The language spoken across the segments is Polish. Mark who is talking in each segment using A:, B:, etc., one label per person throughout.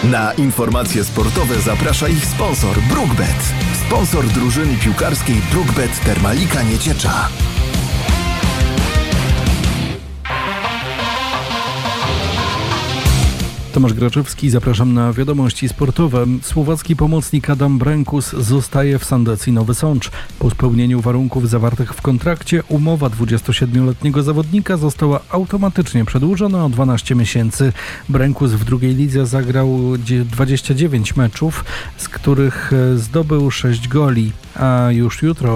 A: Na informacje sportowe zaprasza ich sponsor BrookBet. Sponsor drużyny piłkarskiej BrookBet Termalika Nieciecza.
B: Tomasz Graczewski, zapraszam na wiadomości sportowe. Słowacki pomocnik Adam Brękus zostaje w Sandecji Nowy Sącz. Po spełnieniu warunków zawartych w kontrakcie umowa 27-letniego zawodnika została automatycznie przedłużona o 12 miesięcy. Brękus w drugiej lidze zagrał 29 meczów, z których zdobył 6 goli. A już jutro o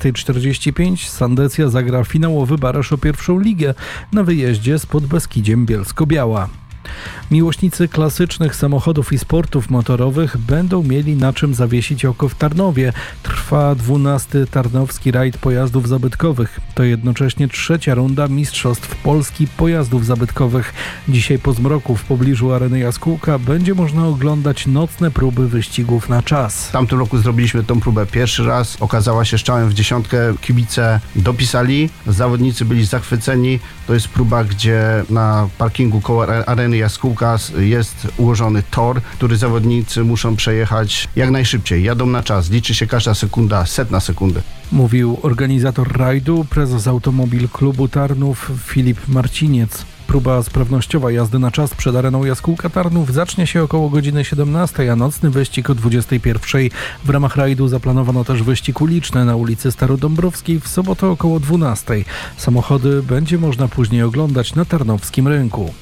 B: 13:45 Sandecja zagra finałowy baraż o pierwszą ligę na wyjeździe z Podbeskidziem Bielsko-Biała. Miłośnicy klasycznych samochodów i sportów motorowych będą mieli na czym zawiesić oko w Tarnowie. Trwa 12. Tarnowski Rajd Pojazdów Zabytkowych. To jednocześnie 3. runda Mistrzostw Polski Pojazdów Zabytkowych. Dzisiaj po zmroku w pobliżu Areny Jaskółka będzie można oglądać nocne próby wyścigów na czas.
C: W tamtym roku zrobiliśmy tą próbę pierwszy raz. Okazała się strzałem w dziesiątkę. Kibice dopisali. Zawodnicy byli zachwyceni. To jest próba, gdzie na parkingu koło Areny Jaskółka jest ułożony tor, który zawodnicy muszą przejechać jak najszybciej. Jadą na czas. Liczy się każda sekunda, setna sekundy.
B: Mówił organizator rajdu, prezes Automobil Klubu Tarnów Filip Marciniec. Próba sprawnościowa jazdy na czas przed Areną Jaskółka Tarnów zacznie się około godziny 17, a nocny wyścig o 21. W ramach rajdu zaplanowano też wyścig uliczny na ulicy Starodąbrowskiej w sobotę około 12. Samochody będzie można później oglądać na Tarnowskim Rynku.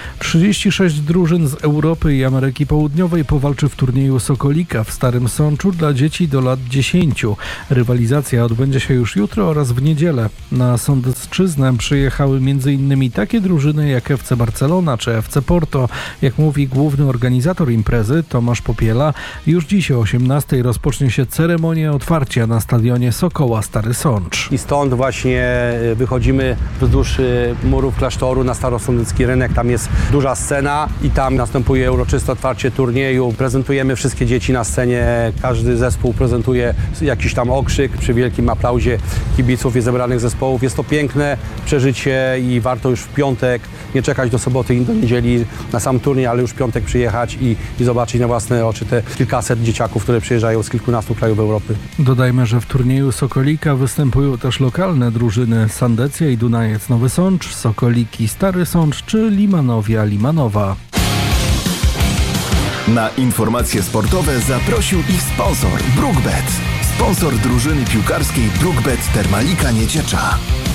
B: 36 drużyn z Europy i Ameryki Południowej powalczy w turnieju Sokolika w Starym Sączu dla dzieci do lat 10. Rywalizacja odbędzie się już jutro oraz w niedzielę. Na Sądecczyznę przyjechały m.in. takie drużyny jak FC Barcelona czy FC Porto. Jak mówi główny organizator imprezy Tomasz Popiela, już dziś o 18:00 rozpocznie się ceremonia otwarcia na stadionie Sokoła Stary Sącz.
D: I stąd właśnie wychodzimy wzdłuż murów klasztoru na Starosądecki Rynek. Tam jest duża scena i tam następuje uroczyste otwarcie turnieju. Prezentujemy wszystkie dzieci na scenie, każdy zespół prezentuje jakiś tam okrzyk przy wielkim aplauzie kibiców i zebranych zespołów. Jest to piękne przeżycie i warto już w piątek nie czekać do soboty i do niedzieli na sam turniej, ale już w piątek przyjechać i zobaczyć na własne oczy te kilkaset dzieciaków, które przyjeżdżają z kilkunastu krajów Europy.
B: Dodajmy, że w turnieju Sokolika występują też lokalne drużyny Sandecja i Dunajec Nowy Sącz, Sokoliki Stary Sącz czy Limanowia Limanowa.
A: Na informacje sportowe zaprosił ich sponsor BrookBet. Sponsor drużyny piłkarskiej BrookBet Termalika Nieciecza.